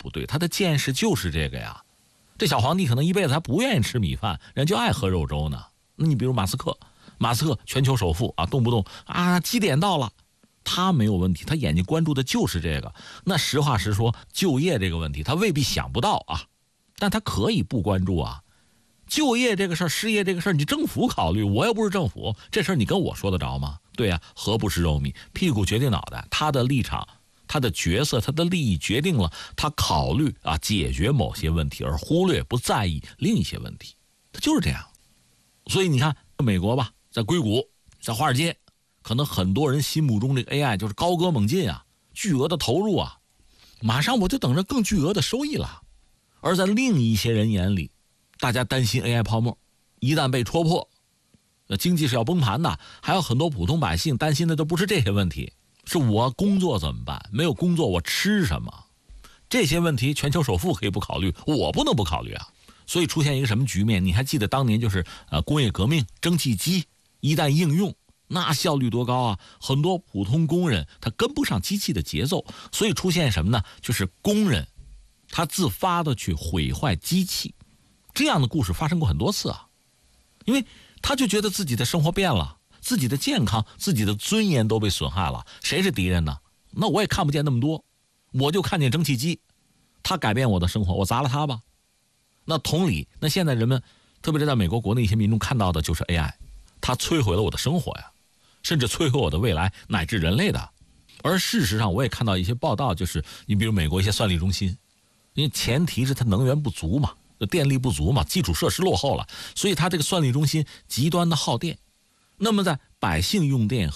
不对，他的见识就是这个呀。这小皇帝可能一辈子还不愿意吃米饭，人就爱喝肉粥呢。那你比如马斯克全球首富啊，动不动啊几点到了，他没有问题，他眼睛关注的就是这个。那实话实说，就业这个问题他未必想不到啊，但他可以不关注啊。就业这个事儿，失业这个事儿，你政府考虑，我又不是政府，这事儿你跟我说得着吗？对呀，何不食肉糜，屁股决定脑袋，他的立场、他的角色、他的利益决定了他考虑啊解决某些问题，而忽略不在意另一些问题，他就是这样。所以你看美国吧，在硅谷，在华尔街，可能很多人心目中这个 AI 就是高歌猛进啊，巨额的投入啊，马上我就等着更巨额的收益了。而在另一些人眼里，大家担心 AI 泡沫一旦被戳破，经济是要崩盘的。还有很多普通百姓担心的都不是这些问题，是我工作怎么办？没有工作我吃什么？这些问题全球首富可以不考虑，我不能不考虑啊。所以出现一个什么局面？你还记得当年就是工业革命，蒸汽机一旦应用，那效率多高啊！很多普通工人他跟不上机器的节奏，所以出现什么呢？就是工人他自发的去毁坏机器。这样的故事发生过很多次啊，因为他就觉得自己的生活变了，自己的健康、自己的尊严都被损害了。谁是敌人呢？那我也看不见那么多，我就看见蒸汽机，它改变我的生活，我砸了它吧。那同理，那现在人们，特别是在美国国内一些民众看到的就是 AI， 它摧毁了我的生活呀，甚至摧毁我的未来乃至人类的。而事实上，我也看到一些报道，就是你比如美国一些算力中心，因为前提是它能源不足嘛。电力不足嘛，基础设施落后了，所以它这个算力中心极端的耗电。那么在百姓用电